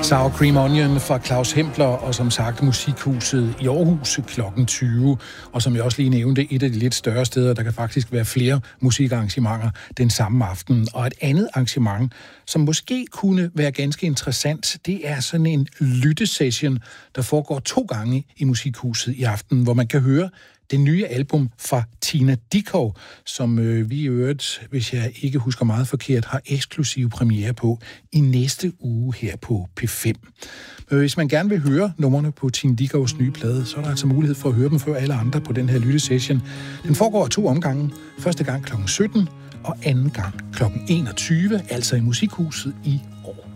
Sour Cream Onion fra Claus Hempler, og som sagt Musikhuset i Aarhus klokken 20. Og som jeg også lige nævnte, et af de lidt større steder, der kan faktisk være flere musikarrangementer den samme aften. Og et andet arrangement, som måske kunne være ganske interessant, det er sådan en lyttesession, der foregår 2 gange i Musikhuset i aften, hvor man kan høre det nye album fra Tina Dickow, som vi i øvrigt, hvis jeg ikke husker meget forkert, har eksklusiv premiere på i næste uge her på P5. Men hvis man gerne vil høre numrene på Tina Dickows nye plade, så er der altså mulighed for at høre dem før alle andre på den her lyttesession. Den foregår 2 omgange. Første gang kl. 17 og anden gang kl. 21, altså i Musikhuset i Aarhus.